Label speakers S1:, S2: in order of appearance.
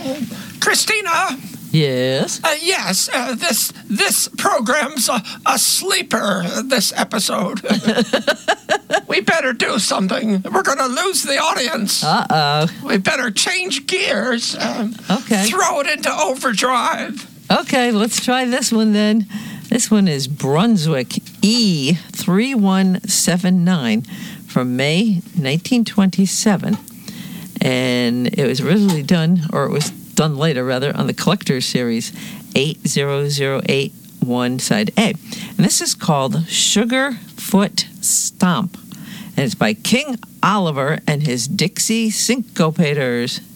S1: Christina.
S2: Yes?
S1: Yes, this program's a sleeper, this episode. We better do something. We're going to lose the audience.
S2: Uh-oh.
S1: We better change gears.
S2: Okay.
S1: Throw it into overdrive.
S2: Okay, let's try this one then. This one is Brunswick E3179 from May 1927. And it was originally done, or it was done later rather, on the Collector's Series 80081 Side A. And this is called Sugarfoot Stomp. And it's by King Oliver and his Dixie Syncopators.